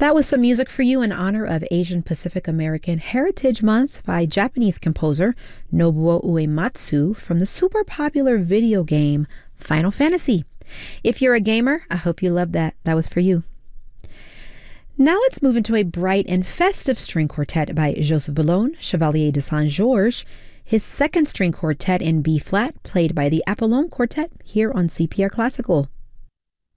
That was some music for you in honor of Asian Pacific American Heritage Month by Japanese composer Nobuo Uematsu from the super popular video game Final Fantasy. If you're a gamer, I hope you love that. That was for you. Now let's move into a bright and festive string quartet by Joseph Boulogne, Chevalier de Saint-Georges, his second string quartet in B-flat, played by the Apollon Quartet here on CPR Classical.